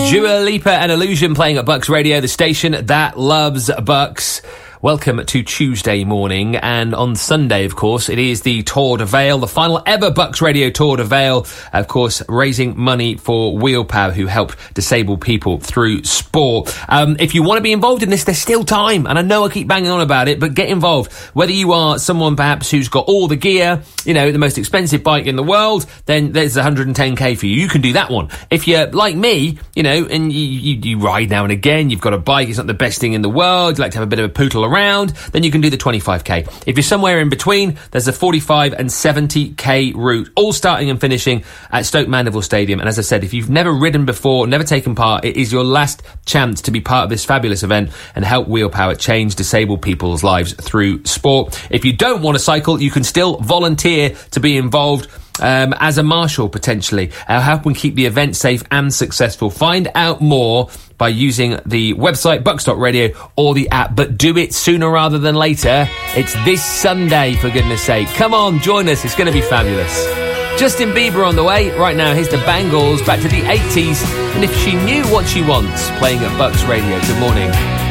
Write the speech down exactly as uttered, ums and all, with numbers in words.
Dua Lipa and Illusion playing at Bucks Radio, the station that loves Bucks. Welcome to Tuesday morning, and on Sunday, of course, it is the Tour de Vale, the final ever Bucks Radio Tour de Vale, of course, raising money for Wheel Power, who help disabled people through sport. Um, if you want to be involved in this, there's still time, and I know I keep banging on about it, but get involved. Whether you are someone perhaps who's got all the gear, you know, the most expensive bike in the world, then there's one hundred ten k for you. You can do that one. If you're like me, you know, and you, you, you ride now and again, you've got a bike, it's not the best thing in the world, you like to have a bit of a pootle around, then you can do the twenty-five k. If you're somewhere in between, there's a forty-five and seventy k route, all starting and finishing at Stoke Mandeville Stadium. And as I said, if you've never ridden before, never taken part, it is your last chance to be part of this fabulous event and help Wheel Power change disabled people's lives through sport. If you don't want to cycle, you can still volunteer to be involved Um, as a marshal, potentially. Uh, how can we keep the event safe and successful? Find out more by using the website, bucks dot radio, or the app, but do it sooner rather than later. It's this Sunday, for goodness sake. Come on, join us. It's going to be fabulous. Justin Bieber on the way. Right now, here's the Bangles, back to the eighties. And if she knew what she wants, playing at Bucks Radio. Good morning.